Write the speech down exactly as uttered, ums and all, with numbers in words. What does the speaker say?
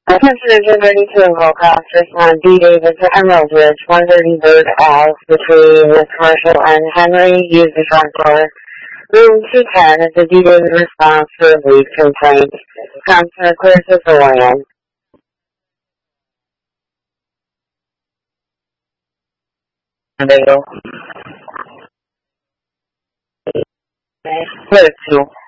Attention thirty-two involved officers on D. Davidson Emerald Ridge, one thirty-third Ave, between Commercial and Henry. Use the front door. Room two ten is a D. David response for a brief complaint. Counselor Clarissa Zoyan. There you go. Where to?